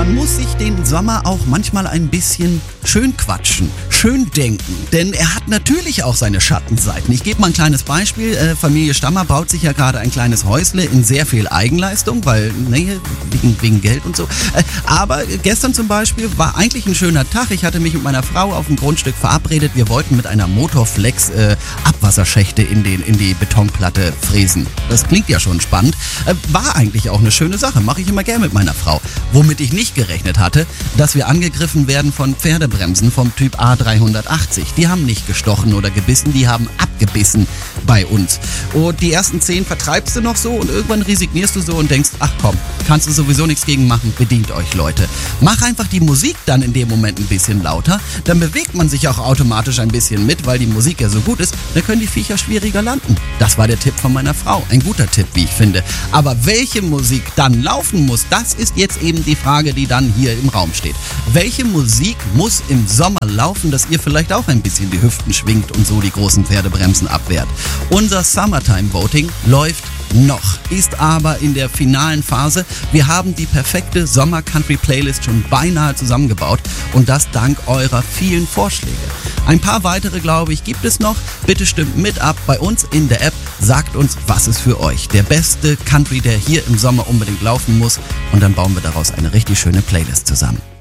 Man muss sich den Sommer auch manchmal ein bisschen schön quatschen, schön denken, denn er hat natürlich auch seine Schattenseiten. Ich gebe mal ein kleines Beispiel. Familie Stammer baut sich ja gerade ein kleines Häusle in sehr viel Eigenleistung, weil, wegen Geld und so. Aber gestern zum Beispiel war eigentlich ein schöner Tag. Ich hatte mich mit meiner Frau auf dem Grundstück verabredet. Wir wollten mit einer Motorflex Abwasserschächte in die Betonplatte fräsen. Das klingt ja schon spannend. War eigentlich auch eine schöne Sache. Mache ich immer gern mit meiner Frau. Womit ich nicht gerechnet hatte, dass wir angegriffen werden von Pferdebremsen vom Typ A380. Die haben nicht gestochen oder gebissen, die haben abgebissen bei uns. Und die ersten 10 vertreibst du noch so und irgendwann resignierst du so und denkst, ach komm, kannst du sowieso nichts gegen machen, bedient euch Leute. Mach einfach die Musik dann in dem Moment ein bisschen lauter, dann bewegt man sich auch automatisch ein bisschen mit, weil die Musik ja so gut ist, dann können die Viecher schwieriger landen. Das war der Tipp von meiner Frau, ein guter Tipp, wie ich finde. Aber welche Musik dann laufen muss, das ist jetzt eben die Frage, die dann hier im Raum steht. Welche Musik muss im Sommer laufen, dass ihr vielleicht auch ein bisschen die Hüften schwingt und so die großen Pferdebremsen abwehrt? Unser Summertime Voting läuft noch, ist aber in der finalen Phase. Wir haben die perfekte Sommer-Country-Playlist schon beinahe zusammengebaut und das dank eurer vielen Vorschläge. Ein paar weitere, glaube ich, gibt es noch. Bitte stimmt mit ab bei uns in der App. Sagt uns, was ist für euch der beste Country, der hier im Sommer unbedingt laufen muss. Und dann bauen wir daraus eine richtig schöne Playlist zusammen.